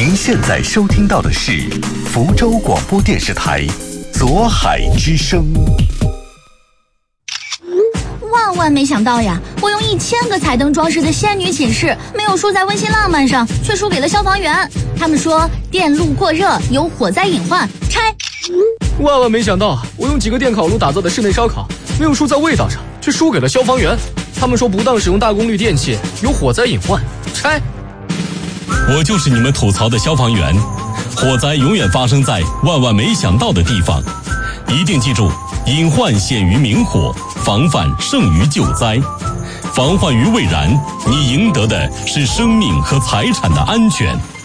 您现在收听到的是福州广播电视台左海之声。 万没想到呀，我用1000个彩灯装饰的仙女寝室，没有输在温馨浪漫上，却输给了消防员。他们说电路过热有火灾隐患，拆。 万没想到，我用几个电烤炉打造的室内烧烤，没有输在味道上，却输给了消防员。他们说不当使用大功率电器有火灾隐患，拆。 我就是你们吐槽的消防员，火灾永远发生在万没想到的地方，一定记住，隐患显于明火，防范胜于救灾。防患于未然，你赢得的是生命和财产的安全。